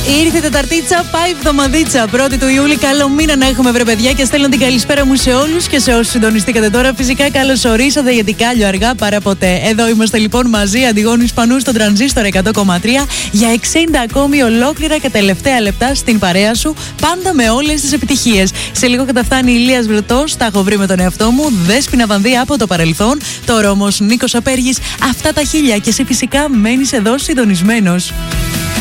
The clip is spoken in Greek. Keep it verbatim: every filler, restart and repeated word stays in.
Ήρθε Τεταρτίτσα, πάει εβδομαδίτσα. πρώτη του Ιούλη, καλό μήνα να έχουμε, βρε παιδιά, και στέλνω την καλησπέρα μου σε όλους και σε όσους συντονιστήκατε τώρα. Φυσικά, καλώς ορίσατε, γιατί κάλιο αργά παρά ποτέ. Εδώ είμαστε λοιπόν μαζί, Αντιγόνου Ισπανού, στον Τρανζίστορ εκατό κόμμα τρία, για εξήντα ακόμη ολόκληρα και τελευταία λεπτά στην παρέα σου, πάντα με όλες τις επιτυχίες. Σε λίγο καταφτάνει η Ηλίας Βρετός, τα έχω βρει με τον εαυτό μου, Δέσποινα Βανδύ από το παρελθόν. Τώρα όμως Νίκος Απέργης, αυτά τα χίλια, και εσύ φυσικά μένεις εδώ συντονισμένος.